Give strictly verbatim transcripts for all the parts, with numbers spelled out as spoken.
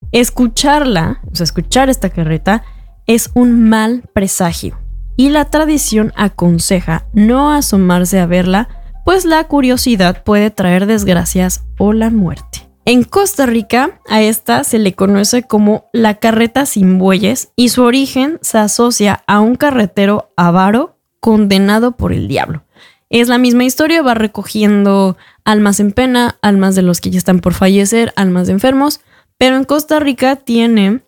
Escucharla, o sea, escuchar esta carreta es un mal presagio y la tradición aconseja no asomarse a verla, pues la curiosidad puede traer desgracias o la muerte. En Costa Rica, a esta se le conoce como la carreta sin bueyes y su origen se asocia a un carretero avaro condenado por el diablo. Es la misma historia, va recogiendo almas en pena, almas de los que ya están por fallecer, almas de enfermos, pero en Costa Rica tiene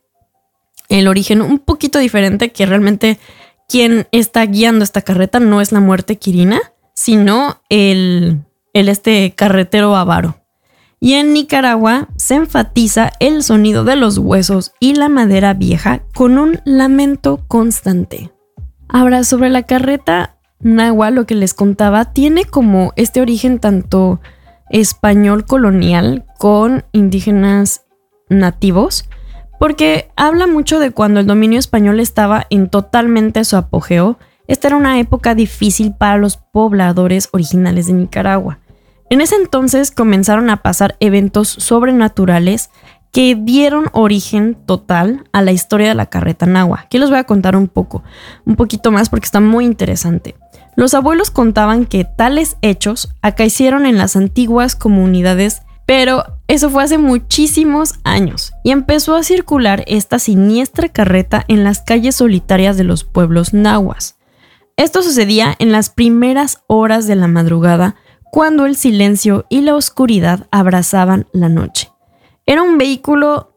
el origen un poquito diferente, que realmente quien está guiando esta carreta no es la muerte quirina, sino el, el este carretero avaro. Y en Nicaragua se enfatiza el sonido de los huesos y la madera vieja con un lamento constante. Ahora, sobre la carreta nahua, lo que les contaba, tiene como este origen tanto español colonial con indígenas nativos, porque habla mucho de cuando el dominio español estaba en totalmente su apogeo. Esta era una época difícil para los pobladores originales de Nicaragua. En ese entonces comenzaron a pasar eventos sobrenaturales que dieron origen total a la historia de la carreta nahua. Aquí les voy a contar un poco, un poquito más porque está muy interesante. Los abuelos contaban que tales hechos acaecieron en las antiguas comunidades, pero eso fue hace muchísimos años y empezó a circular esta siniestra carreta en las calles solitarias de los pueblos nahuas. Esto sucedía en las primeras horas de la madrugada, cuando el silencio y la oscuridad abrazaban la noche. Era un vehículo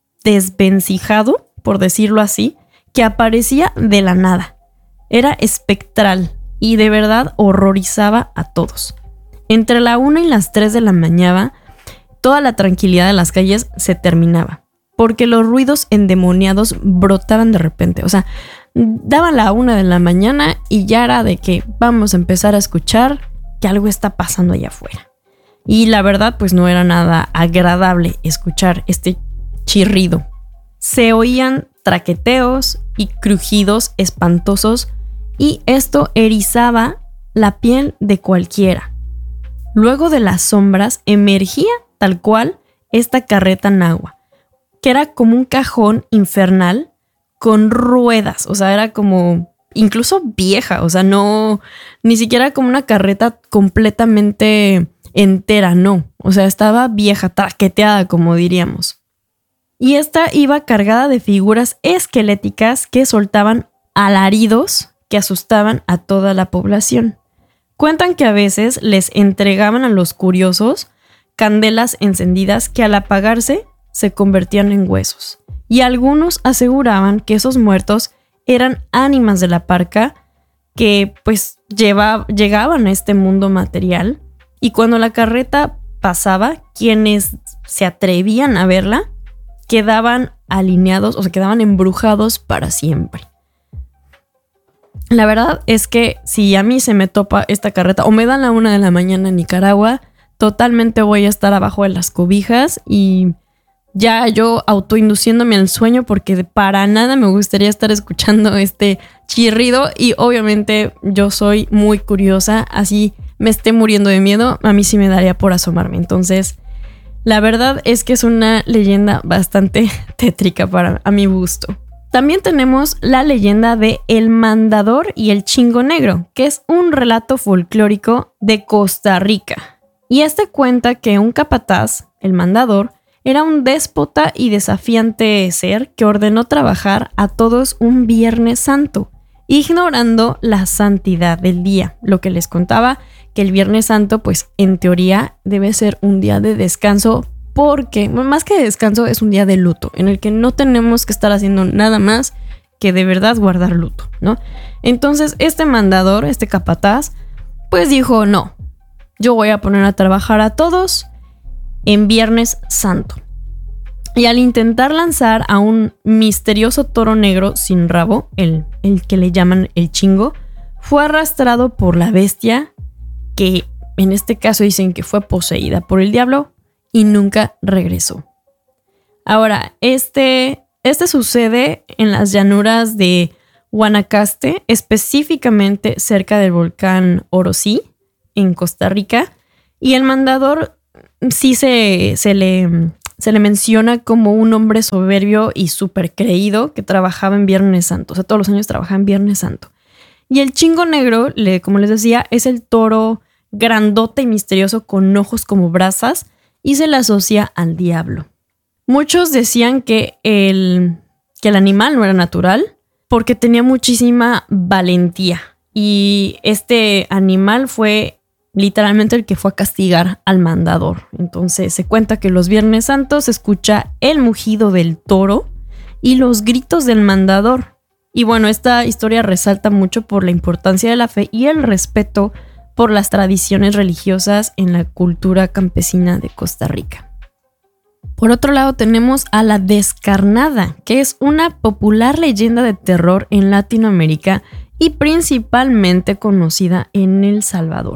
desvencijado, por decirlo así, que aparecía de la nada. Era espectral y de verdad horrorizaba a todos. Entre la una y las tres de la mañana, toda la tranquilidad de las calles se terminaba, porque los ruidos endemoniados brotaban de repente. O sea, daban la una de la mañana y ya era de que vamos a empezar a escuchar que algo está pasando allá afuera. Y la verdad, pues no era nada agradable escuchar este chirrido. Se oían traqueteos y crujidos espantosos y esto erizaba la piel de cualquiera. Luego de las sombras emergía tal cual esta carreta nahua, que era como un cajón infernal con ruedas. O sea, era como incluso vieja, o sea, no, ni siquiera como una carreta completamente entera, no. O sea, estaba vieja, traqueteada, como diríamos. Y esta iba cargada de figuras esqueléticas que soltaban alaridos que asustaban a toda la población. Cuentan que a veces les entregaban a los curiosos candelas encendidas que al apagarse se convertían en huesos. Y algunos aseguraban que esos muertos eran ánimas de la parca que pues lleva, llegaban a este mundo material, y cuando la carreta pasaba, quienes se atrevían a verla quedaban alineados o se quedaban embrujados para siempre. La verdad es que si a mí se me topa esta carreta o me dan la una de la mañana en Nicaragua, totalmente voy a estar abajo de las cobijas y ya yo autoinduciéndome al sueño, porque para nada me gustaría estar escuchando este chirrido, y obviamente yo soy muy curiosa, así me esté muriendo de miedo, a mí sí me daría por asomarme. Entonces, la verdad es que es una leyenda bastante tétrica para a mi gusto. También tenemos la leyenda de El Mandador y el Chingo Negro, que es un relato folclórico de Costa Rica. Y este cuenta que un capataz, el mandador, era un déspota y desafiante ser que ordenó trabajar a todos un Viernes Santo, ignorando la santidad del día. Lo que les contaba, que el Viernes Santo, pues en teoría debe ser un día de descanso, porque más que de descanso es un día de luto, en el que no tenemos que estar haciendo nada más que de verdad guardar luto, ¿no? Entonces este mandador, este capataz, pues dijo, no, yo voy a poner a trabajar a todos en Viernes Santo. Y al intentar lanzar a un misterioso toro negro sin rabo, el, el que le llaman el chingo, fue arrastrado por la bestia, que en este caso dicen que fue poseída por el diablo, y nunca regresó. Ahora, este, este sucede en las llanuras de Guanacaste, específicamente cerca del volcán Orosí, en Costa Rica, y el mandador sí se, se, le, se le menciona como un hombre soberbio y súper creído que trabajaba en Viernes Santo. O sea, todos los años trabajaba en Viernes Santo. Y el chingo negro, le, como les decía, es el toro grandote y misterioso con ojos como brasas y se le asocia al diablo. Muchos decían que el, que el animal no era natural porque tenía muchísima valentía. Y este animal fue literalmente el que fue a castigar al mandador. Entonces se cuenta que los Viernes Santos se escucha el mugido del toro y los gritos del mandador. Y bueno, esta historia resalta mucho por la importancia de la fe y el respeto por las tradiciones religiosas en la cultura campesina de Costa Rica. Por otro lado tenemos a la descarnada, que es una popular leyenda de terror en Latinoamérica y principalmente conocida en El Salvador.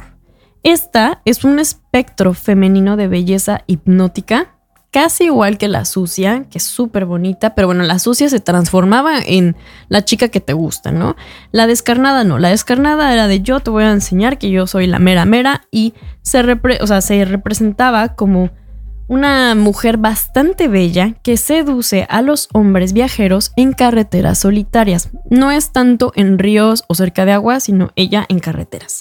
Esta es un espectro femenino de belleza hipnótica, casi igual que la sucia, que es súper bonita, pero bueno, la sucia se transformaba en la chica que te gusta, ¿no? La descarnada no, la descarnada era de yo te voy a enseñar que yo soy la mera mera y se, repre- o sea, se representaba como una mujer bastante bella que seduce a los hombres viajeros en carreteras solitarias. No es tanto en ríos o cerca de agua, sino ella en carreteras.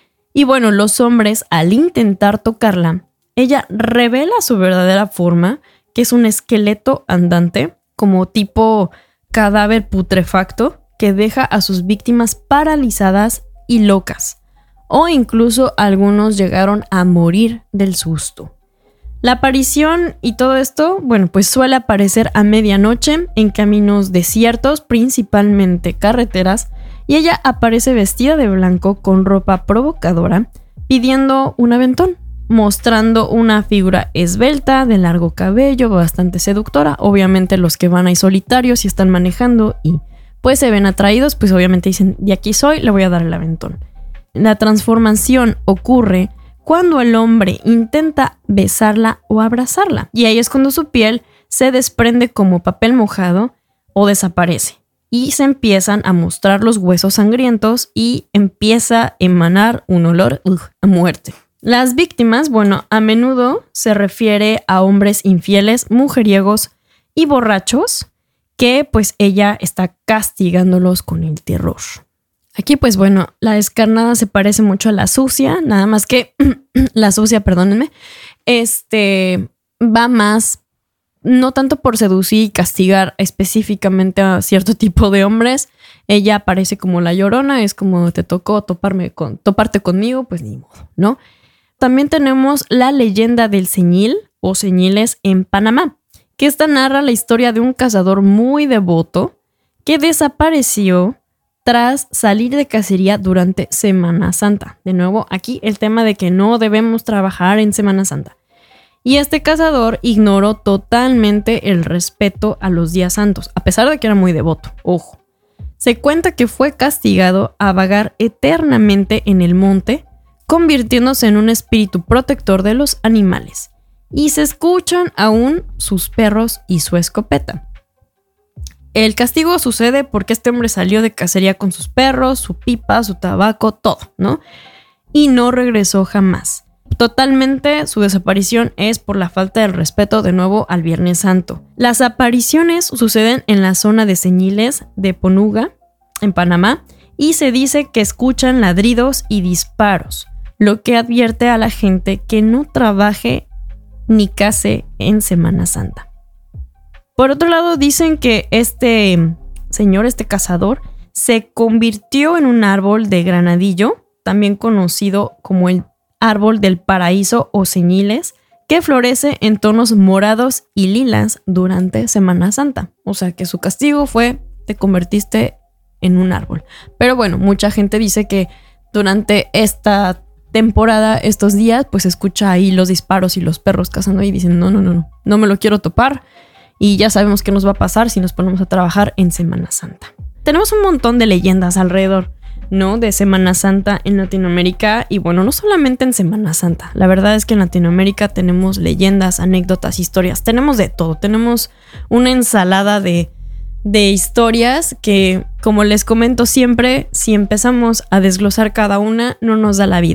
Y bueno, los hombres al intentar tocarla, ella revela su verdadera forma, que es un esqueleto andante, como tipo cadáver putrefacto, que deja a sus víctimas paralizadas y locas. O incluso algunos llegaron a morir del susto. La aparición y todo esto, bueno, pues suele aparecer a medianoche en caminos desiertos, principalmente carreteras, y ella aparece vestida de blanco con ropa provocadora, pidiendo un aventón, mostrando una figura esbelta, de largo cabello, bastante seductora. Obviamente los que van ahí solitarios y están manejando y pues se ven atraídos, pues obviamente dicen, de aquí soy, le voy a dar el aventón. La transformación ocurre cuando el hombre intenta besarla o abrazarla, y ahí es cuando su piel se desprende como papel mojado o desaparece, y se empiezan a mostrar los huesos sangrientos y empieza a emanar un olor uh, a muerte. Las víctimas, bueno, a menudo se refiere a hombres infieles, mujeriegos y borrachos que pues ella está castigándolos con el terror. Aquí pues bueno, la descarnada se parece mucho a la sucia, nada más que la sucia, perdónenme, este va más, no tanto por seducir y castigar específicamente a cierto tipo de hombres. Ella aparece como la llorona, es como te tocó toparme con, toparte conmigo, pues ni modo, ¿no? También tenemos la leyenda del ceñil o ceñiles en Panamá, que esta narra la historia de un cazador muy devoto que desapareció tras salir de cacería durante Semana Santa. De nuevo, aquí el tema de que no debemos trabajar en Semana Santa. Y este cazador ignoró totalmente el respeto a los días santos, a pesar de que era muy devoto, ojo. Se cuenta que fue castigado a vagar eternamente en el monte, convirtiéndose en un espíritu protector de los animales. Y se escuchan aún sus perros y su escopeta. El castigo sucede porque este hombre salió de cacería con sus perros, su pipa, su tabaco, todo, ¿no? Y no regresó jamás. Totalmente su desaparición es por la falta de respeto de nuevo al Viernes Santo. Las apariciones suceden en la zona de Ceñiles de Ponuga, en Panamá, y se dice que escuchan ladridos y disparos, lo que advierte a la gente que no trabaje ni case en Semana Santa. Por otro lado, dicen que este señor, este cazador, se convirtió en un árbol de granadillo, también conocido como el árbol del paraíso o ceñiles, que florece en tonos morados y lilas durante Semana Santa. O sea que su castigo fue, te convertiste en un árbol. Pero bueno, mucha gente dice que durante esta temporada, estos días, pues escucha ahí los disparos y los perros cazando y dicen, no, no, no, no, no me lo quiero topar. Y ya sabemos qué nos va a pasar si nos ponemos a trabajar en Semana Santa. Tenemos un montón de leyendas alrededor, ¿no? De Semana Santa en Latinoamérica. Y bueno, no solamente en Semana Santa. La verdad es que en Latinoamérica tenemos leyendas, anécdotas, historias. Tenemos de todo. Tenemos una ensalada de, de historias que, como les comento siempre, si empezamos a desglosar cada una, no nos da la vida.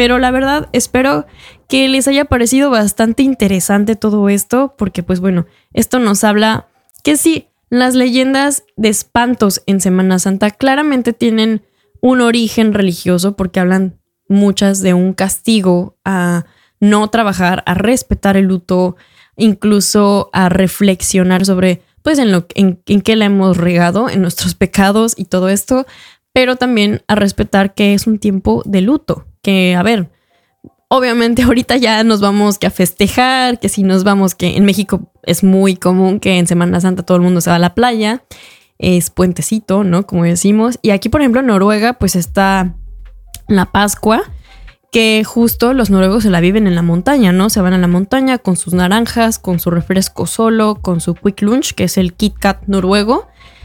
Pero la verdad, espero que les haya parecido bastante interesante todo esto, porque pues bueno, esto nos habla que sí, las leyendas de espantos en Semana Santa claramente tienen un origen religioso, porque hablan muchas de un castigo a no trabajar, a respetar el luto, incluso a reflexionar sobre pues en lo en, en qué la hemos regado, en nuestros pecados y todo esto, pero también a respetar que es un tiempo de luto, que a ver, obviamente ahorita ya nos vamos que a festejar, que si nos vamos, que en México es muy común que en Semana Santa todo el mundo se va a la playa, es puentecito, ¿no? Como decimos, y aquí por ejemplo en Noruega pues está la Pascua, que justo los noruegos se la viven en la montaña, ¿no? Se van a la montaña con sus naranjas, con su refresco solo, con su Quick Lunch, que es el Kit Kat noruego.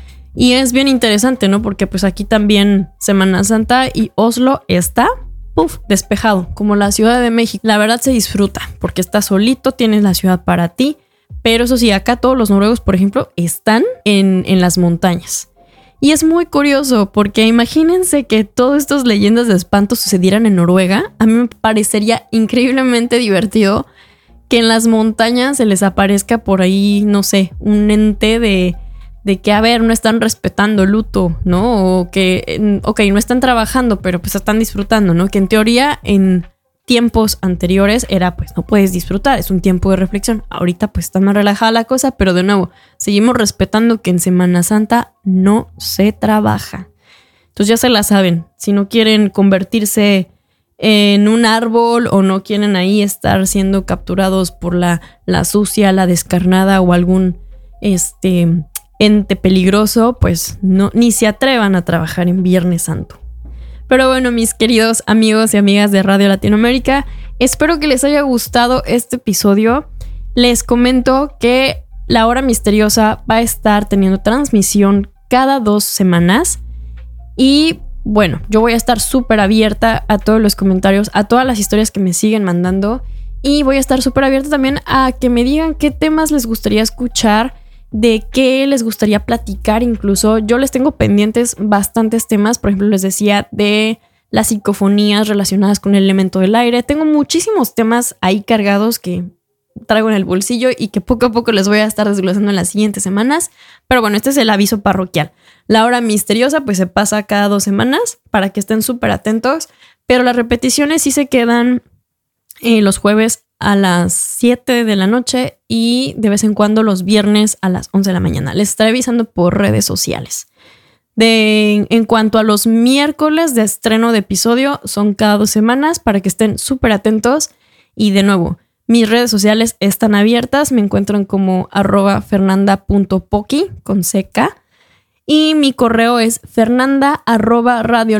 Y es bien interesante, ¿no? Porque pues aquí también Semana Santa y Oslo está, puff, despejado, como la Ciudad de México. La verdad se disfruta, porque estás solito, tienes la ciudad para ti. Pero eso sí, acá todos los noruegos, por ejemplo, están en, en las montañas. Y es muy curioso porque imagínense que todas estas leyendas de espanto sucedieran en Noruega. A mí me parecería increíblemente divertido que en las montañas se les aparezca por ahí, no sé, un ente de, de que, a ver, no están respetando el luto, ¿no? O que, ok, no están trabajando, pero pues están disfrutando, ¿no? Que en teoría en tiempos anteriores era pues no puedes disfrutar, es un tiempo de reflexión. Ahorita pues está más relajada la cosa, pero de nuevo, seguimos respetando que en Semana Santa no se trabaja. Entonces ya se la saben, si no quieren convertirse en un árbol o no quieren ahí estar siendo capturados por la, la sucia, la descarnada o algún este, ente peligroso, pues no, ni se atrevan a trabajar en Viernes Santo. Pero bueno, mis queridos amigos y amigas de Radio Latinoamérica, espero que les haya gustado este episodio. Les comento que La Hora Misteriosa va a estar teniendo transmisión cada dos semanas. Y bueno, yo voy a estar súper abierta a todos los comentarios, a todas las historias que me siguen mandando. Y voy a estar súper abierta también a que me digan qué temas les gustaría escuchar, de qué les gustaría platicar. Incluso yo les tengo pendientes bastantes temas. Por ejemplo, les decía de las psicofonías relacionadas con el elemento del aire. Tengo muchísimos temas ahí cargados que traigo en el bolsillo y que poco a poco les voy a estar desglosando en las siguientes semanas. Pero bueno, este es el aviso parroquial. La Hora Misteriosa pues se pasa cada dos semanas para que estén súper atentos. Pero las repeticiones sí se quedan eh, los jueves a las siete de la noche y de vez en cuando los viernes a las once de la mañana. Les estaré avisando por redes sociales. De, en cuanto a los miércoles de estreno de episodio, son cada dos semanas para que estén súper atentos. Y de nuevo, mis redes sociales están abiertas. Me encuentran como arroba fernanda.poki con ck. Y mi correo es fernanda arroba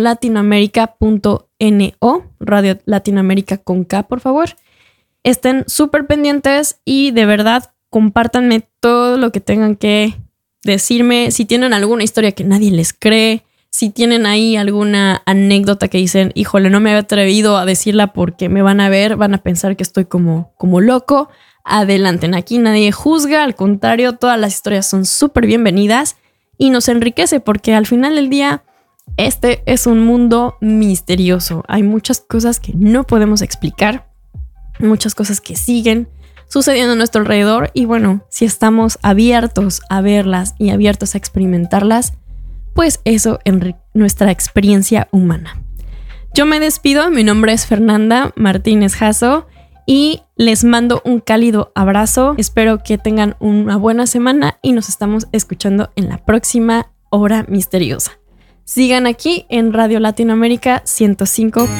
radiolatinoamerica.no. Radio Latinoamérica con K, por favor. Estén súper pendientes y de verdad compártanme todo lo que tengan que decirme. Si tienen alguna historia que nadie les cree, si tienen ahí alguna anécdota que dicen, híjole, no me había atrevido a decirla porque me van a ver, van a pensar que estoy como, como loco, adelanten. Aquí nadie juzga, al contrario, todas las historias son súper bienvenidas y nos enriquece porque al final del día este es un mundo misterioso. Hay muchas cosas que no podemos explicar. Muchas cosas que siguen sucediendo a nuestro alrededor y bueno, si estamos abiertos a verlas y abiertos a experimentarlas, pues eso en nuestra experiencia humana. Yo me despido, mi nombre es Fernanda Martínez Jasso y les mando un cálido abrazo. Espero que tengan una buena semana y nos estamos escuchando en la próxima Hora Misteriosa. Sigan aquí en Radio Latinoamérica ciento cinco.